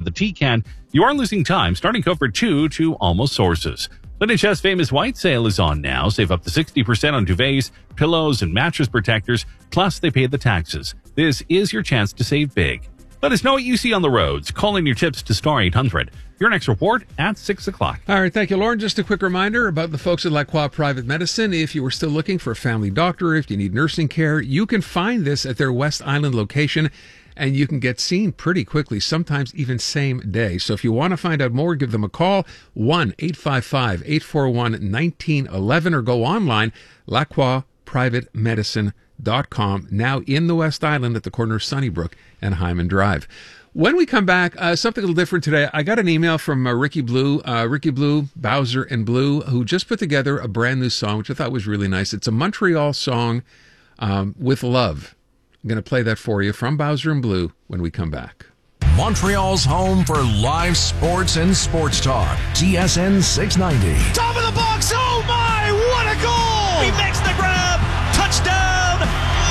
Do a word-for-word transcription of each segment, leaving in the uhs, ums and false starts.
the tea can, you are losing time. Starting code for two to Almost Sources. Linen Chest Famous White Sale is on now. Save up to sixty percent on duvets, pillows, and mattress protectors, plus they pay the taxes. This is your chance to save big. Let us know what you see on the roads. Call in your tips to Star eight hundred. Your next report at six o'clock. All right, thank you, Lauren. Just a quick reminder about the folks at Lacroix Private Medicine. If you were still looking for a family doctor, if you need nursing care, you can find this at their West Island location, and you can get seen pretty quickly, sometimes even same day. So if you want to find out more, give them a call, one eight five five, eight four one, one nine one one, or go online, lacroix private medicine dot com, now in the West Island at the corner of Sunnybrook and Hyman Drive. When we come back, uh, something a little different today. I got an email from uh, Ricky Blue, uh, Ricky Blue, Bowser and Blue, who just put together a brand new song, which I thought was really nice. It's a Montreal song um, with love. I'm going to play that for you from Bowser and Blue when we come back. Montreal's home for live sports and sports talk. T S N six ninety. Top of the box. Oh, my. What a goal. He makes the grab. Touchdown,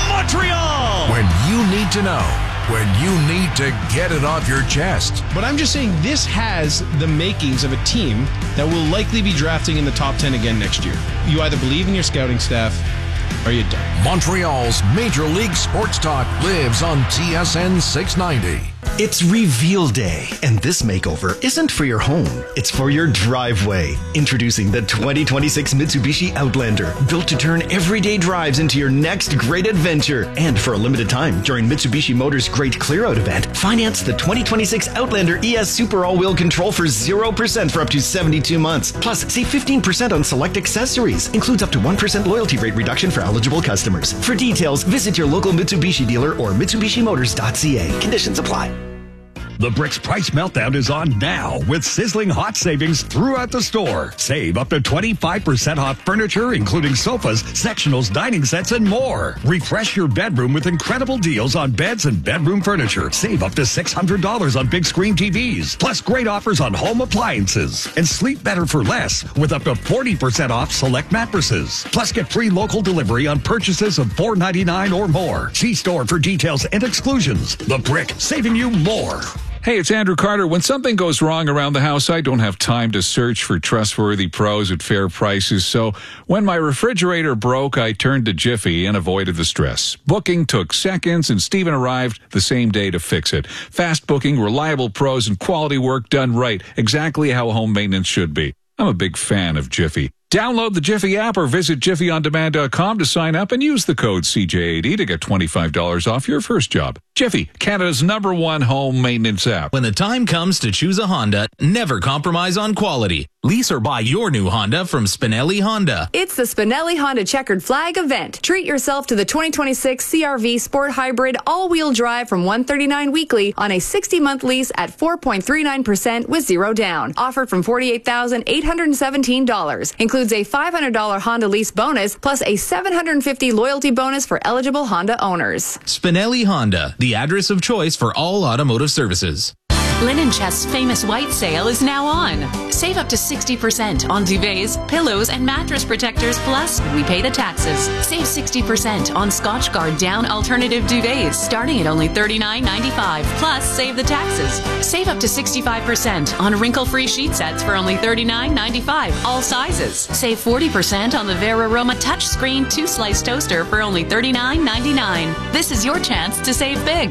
Montreal. When you need to know. When you need to get it off your chest. But I'm just saying this has the makings of a team that will likely be drafting in the top ten again next year. You either believe in your scouting staff or you don't. Montreal's Major League Sports Talk lives on T S N six ninety. It's Reveal Day, and this makeover isn't for your home, it's for your driveway. Introducing the twenty twenty-six Mitsubishi Outlander, built to turn everyday drives into your next great adventure. And for a limited time, during Mitsubishi Motors' Great Clear-Out event, finance the twenty twenty-six Outlander E S Super All-Wheel Control for zero percent for up to seventy-two months. Plus, save fifteen percent on select accessories. Includes up to one percent loyalty rate reduction for eligible customers. For details, visit your local Mitsubishi dealer or Mitsubishi Motors dot C A. Conditions apply. The Bricks Price Meltdown is on now with sizzling hot savings throughout the store. Save up to twenty-five percent off furniture, including sofas, sectionals, dining sets, and more. Refresh your bedroom with incredible deals on beds and bedroom furniture. Save up to six hundred dollars on big screen T Vs, plus great offers on home appliances. And sleep better for less with up to forty percent off select mattresses. Plus get free local delivery on purchases of four ninety-nine or more. See store for details and exclusions. The Brick, saving you more. Hey, it's Andrew Carter. When something goes wrong around the house, I don't have time to search for trustworthy pros at fair prices. So when my refrigerator broke, I turned to Jiffy and avoided the stress. Booking took seconds, and Steven arrived the same day to fix it. Fast booking, reliable pros, and quality work done right. Exactly how home maintenance should be. I'm a big fan of Jiffy. Download the Jiffy app or visit jiffy on demand dot com to sign up and use the code C J eighty to get twenty-five dollars off your first job. Jiffy, Canada's number one home maintenance app. When the time comes to choose a Honda, never compromise on quality. Lease or buy your new Honda from Spinelli Honda. It's the Spinelli Honda Checkered Flag event. Treat yourself to the twenty twenty-six C R V Sport Hybrid all-wheel drive from one hundred thirty-nine dollars weekly on a sixty-month lease at four point three nine percent with zero down. Offered from forty-eight thousand eight hundred seventeen dollars. Includes a five hundred dollars Honda lease bonus plus a seven hundred fifty dollars loyalty bonus for eligible Honda owners. Spinelli Honda, the address of choice for all automotive services. Linen Chest's famous white sale is now on. Save up to sixty percent on duvets, pillows, and mattress protectors, plus we pay the taxes. Save sixty percent on Scotch Guard down alternative duvets, starting at only thirty-nine ninety-five, plus save the taxes. Save up to sixty-five percent on wrinkle-free sheet sets for only thirty-nine ninety-five, all sizes. Save forty percent on the Veraroma touchscreen two-slice toaster for only thirty-nine ninety-nine. This is your chance to save big.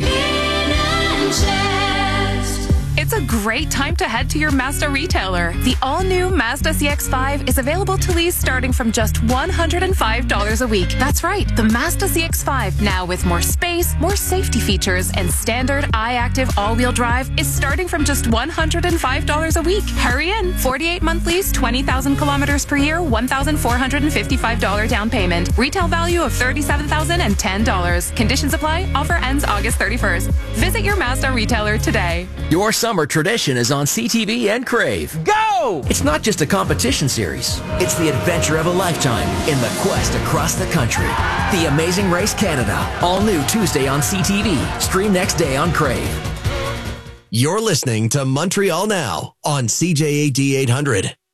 Linen Chest. It's a great time to head to your Mazda retailer. The all-new Mazda C X five is available to lease starting from just one hundred five dollars a week. That's right, the Mazda C X five, now with more space, more safety features, and standard iActive all-wheel drive, is starting from just one hundred five dollars a week. Hurry in! forty-eight month lease, twenty thousand kilometers per year, one thousand four hundred fifty-five dollars down payment. Retail value of thirty-seven thousand ten dollars. Conditions apply. Offer ends August thirty-first. Visit your Mazda retailer today. Your summer tradition is on C T V and Crave. Go! It's not just a competition series. It's the adventure of a lifetime in the quest across the country. The Amazing Race Canada. All new Tuesday on C T V. Stream next day on Crave. You're listening to Montreal Now on C J A D eight hundred.